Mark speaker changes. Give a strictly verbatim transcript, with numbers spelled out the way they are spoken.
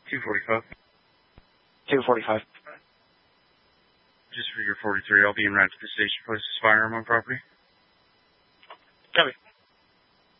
Speaker 1: two forty-five.
Speaker 2: two forty-five.
Speaker 1: Just for your forty-three, I'll be en route to the station. Place this firearm on property.
Speaker 2: Copy.